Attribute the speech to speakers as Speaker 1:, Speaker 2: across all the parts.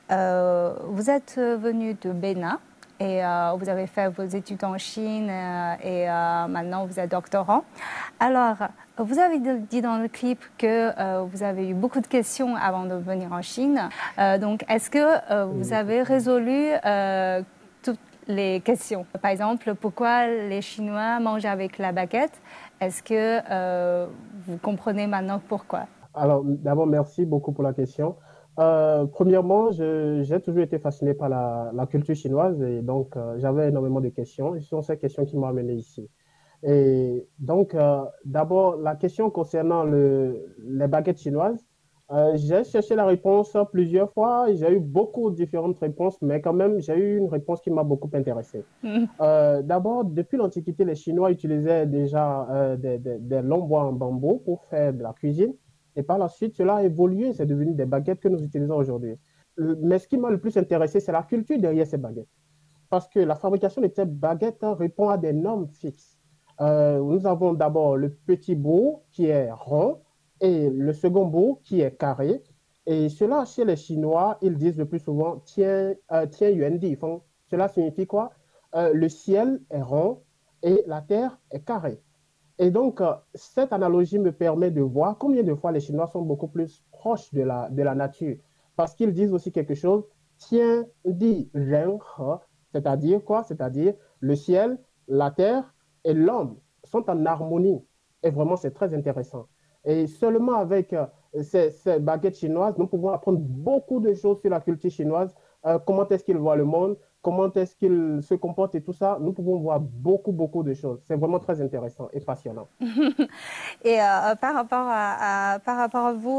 Speaker 1: Vous êtes venu de Bénin et vous avez fait vos études en Chine et maintenant vous êtes doctorant. Alors, vous avez dit dans le clip que vous avez eu beaucoup de questions avant de venir en Chine. Donc, est-ce que vous avez résolu toutes les questions? Par exemple, pourquoi les Chinois mangent avec la baguette? Est-ce que vous comprenez maintenant pourquoi?
Speaker 2: Alors, d'abord, merci beaucoup pour la question. Premièrement, j'ai toujours été fasciné par la culture chinoise et donc j'avais énormément de questions. Et ce sont ces questions qui m'ont amené ici. Et donc, d'abord, la question concernant les baguettes chinoises, j'ai cherché la réponse plusieurs fois. J'ai eu beaucoup de différentes réponses, mais quand même, j'ai eu une réponse qui m'a beaucoup intéressé. D'abord, depuis l'Antiquité, les Chinois utilisaient déjà des longs bois en bambou pour faire de la cuisine. Et par la suite, cela a évolué, c'est devenu des baguettes que nous utilisons aujourd'hui. Mais ce qui m'a le plus intéressé, c'est la culture derrière ces baguettes. Parce que la fabrication de ces baguettes répond à des normes fixes. Nous avons d'abord le petit bout qui est rond et le second bout qui est carré. Et cela, chez les Chinois, ils disent le plus souvent tiens yuan di. Cela signifie quoi? Le ciel est rond et la terre est carrée. Et donc, cette analogie me permet de voir combien de fois les Chinois sont beaucoup plus proches de la nature. Parce qu'ils disent aussi quelque chose, tiens di ren he, c'est-à-dire quoi? C'est-à-dire le ciel, la terre et l'homme sont en harmonie. Et vraiment, c'est très intéressant. Et seulement avec ces baguettes chinoises, nous pouvons apprendre beaucoup de choses sur la culture chinoise, comment est-ce qu'ils voient le monde, comment est-ce qu'ils se comportent et tout ça. Nous pouvons voir beaucoup, beaucoup de choses. C'est vraiment très intéressant et passionnant.
Speaker 1: Et par rapport à vous,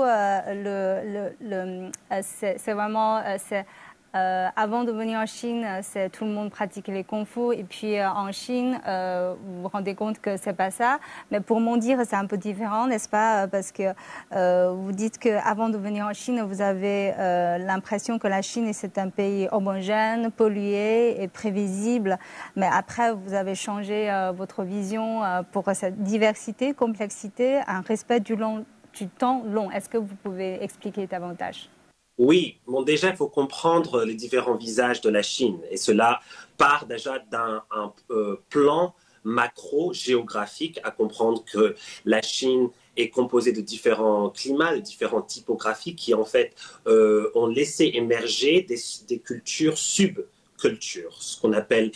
Speaker 1: c'est vraiment, avant de venir en Chine, c'est tout le monde pratiquait les kung-fu. Et puis en Chine, vous vous rendez compte que c'est pas ça. Mais pour m'en dire, c'est un peu différent, n'est-ce pas? Parce que vous dites qu'avant de venir en Chine, vous avez l'impression que la Chine, c'est un pays homogène, pollué et prévisible. Mais après, vous avez changé votre vision pour cette diversité, complexité, un respect du temps long. Est-ce que vous pouvez expliquer davantage?
Speaker 3: Oui, bon, déjà, il faut comprendre les différents visages de la Chine. Et cela part déjà d'un plan macro-géographique à comprendre que la Chine est composée de différents climats, de différentes typographies qui, en fait, ont laissé émerger des cultures subcultures, ce qu'on appelle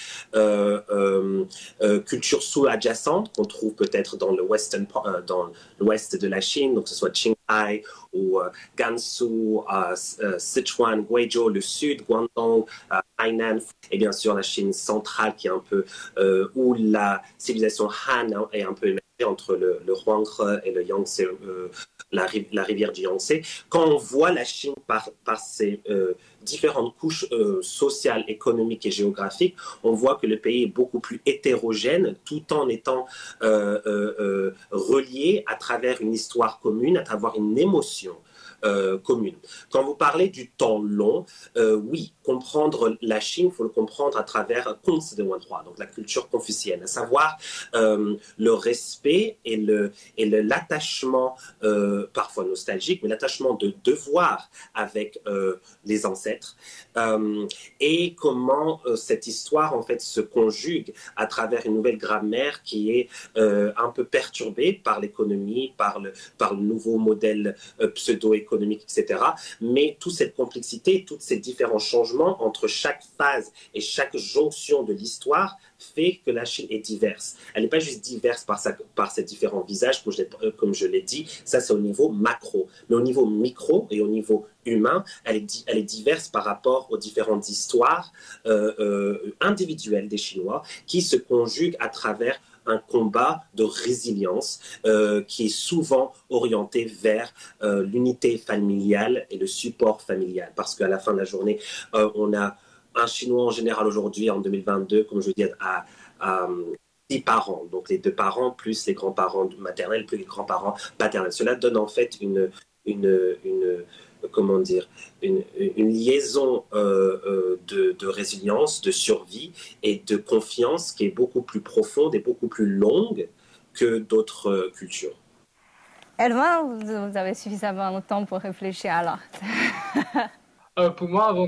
Speaker 3: cultures sous-adjacentes qu'on trouve peut-être dans dans l'ouest de la Chine, donc que ce soit Qinghai ou Gansu, Sichuan, Guizhou, le sud, Guangdong, Hainan, et bien sûr la Chine centrale qui est un peu où la civilisation Han est un peu émergée entre le Huanghe et le Yangtze, la rivière du Yangtze. Quand on voit la Chine par ses différentes couches sociales, économiques et géographiques, on voit que le pays est beaucoup plus hétérogène tout en étant relié à travers une histoire commune, à travers une émotion commune. Quand vous parlez du temps long, oui, comprendre la Chine, il faut le comprendre à travers Kunzi de Wanhua, donc la culture confucienne, à savoir le respect et l'attachement, parfois nostalgique, mais l'attachement de devoir avec les ancêtres, et comment cette histoire en fait se conjugue à travers une nouvelle grammaire qui est un peu perturbée par l'économie, par le nouveau modèle pseudo-économique, etc. Mais toute cette complexité, tous ces différents changements entre chaque phase et chaque jonction de l'histoire fait que la Chine est diverse. Elle n'est pas juste diverse par ses différents visages, comme je l'ai dit, ça c'est au niveau macro. Mais au niveau micro et au niveau humain, elle est diverse par rapport aux différentes histoires individuelles des Chinois qui se conjuguent à travers un combat de résilience qui est souvent orienté vers l'unité familiale et le support familial. Parce qu'à la fin de la journée, on a un Chinois en général aujourd'hui, en 2022, comme je dis, à 6 parents. Donc les deux parents plus les grands-parents maternels plus les grands-parents paternels. Cela donne en fait une comment dire, une liaison de résilience, de survie et de confiance qui est beaucoup plus profonde et beaucoup plus longue que d'autres cultures.
Speaker 1: Elva, vous avez suffisamment de temps pour réfléchir alors.
Speaker 4: Pour moi, avant